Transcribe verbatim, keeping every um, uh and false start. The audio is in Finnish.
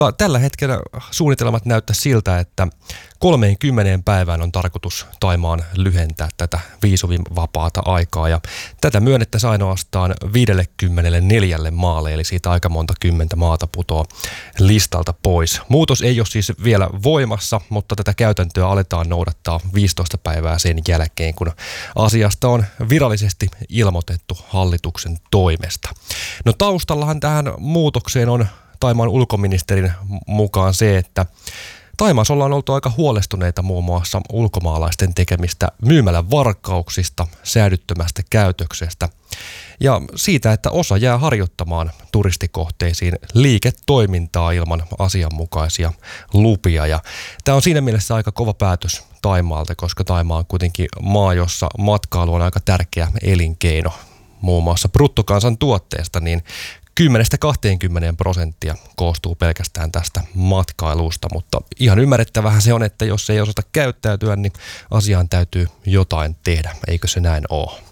Tällä hetkellä suunnitelmat näyttää siltä, että kolmeenkymmeneen päivään on tarkoitus Thaimaan lyhentää tätä viisumivapaata aikaa. Ja tätä myönnettäisiin ainoastaan viisikymmentäneljä maalle, eli siitä aika monta kymmentä maata putoo listalta pois. Muutos ei ole siis vielä voimassa, mutta tätä käytäntöä aletaan noudattaa viisitoista päivää sen jälkeen, kun asiasta on virallisesti ilmoitettu hallituksen toimesta. No taustallahan tähän muutokseen on Thaimaan ulkoministerin mukaan se, että Thaimaassa ollaan oltu aika huolestuneita muun muassa ulkomaalaisten tekemistä myymälävarkauksista, säädyttömästä käytöksestä ja siitä, että osa jää harjoittamaan turistikohteisiin liiketoimintaa ilman asianmukaisia lupia. Ja tämä on siinä mielessä aika kova päätös Thaimaalta, koska Thaimaa on kuitenkin maa, jossa matkailu on aika tärkeä elinkeino. Muun muassa bruttokansantuotteesta, niin kymmenestä kahteenkymmeneen prosenttia koostuu pelkästään tästä matkailusta, mutta ihan ymmärrettävähän se on, että jos ei osata käyttäytyä, niin asiaan täytyy jotain tehdä, eikö se näin ole?